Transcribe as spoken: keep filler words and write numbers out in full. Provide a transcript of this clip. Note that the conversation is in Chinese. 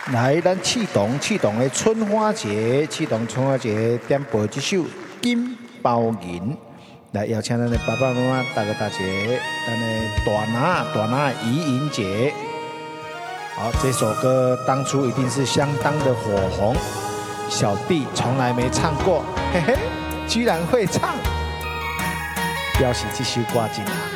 来，咱启动启动的春花节，启动春花节点播这首《金包银》，来邀请咱的爸爸妈妈、大哥大姐，咱的大拿大拿怡莹姐。好，这首歌当初一定是相当的火红，小弟从来没唱过，嘿嘿，居然会唱，表示这首歌真好。